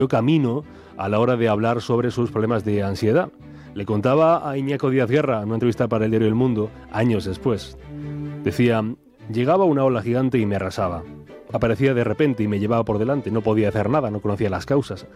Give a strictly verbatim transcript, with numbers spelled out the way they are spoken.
camino a la hora de hablar sobre sus problemas de ansiedad. Le contaba a Iñaco Díaz Guerra en una entrevista para el diario El Mundo, años después. Decía, llegaba una ola gigante y me arrasaba. Aparecía de repente y me llevaba por delante. No podía hacer nada, no conocía las causas.